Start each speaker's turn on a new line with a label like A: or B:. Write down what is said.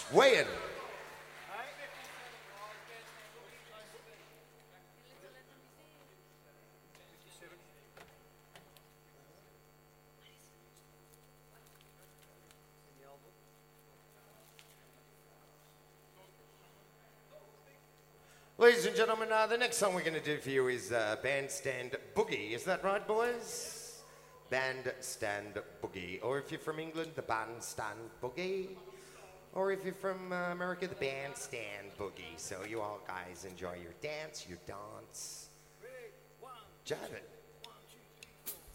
A: Weighing. Ladies and gentlemen, the next song we're going to do for you is Bandstand Boogie. Is that right, boys? Bandstand Boogie. Or if you're from England, the Bandstand Boogie. Or if you're from America, the Bandstand Boogie. So you all guys enjoy your dance, your dance. Jive it.